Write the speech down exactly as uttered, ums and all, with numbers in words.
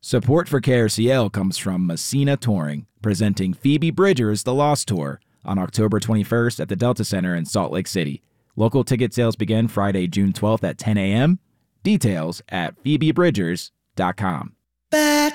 Support for K R C L comes from Messina Touring, presenting Phoebe Bridgers' The Lost Tour on October twenty-first at the Delta Center in Salt Lake City. Local ticket sales begin Friday, June twelfth at ten a.m. Details at phoebe bridgers dot com. Back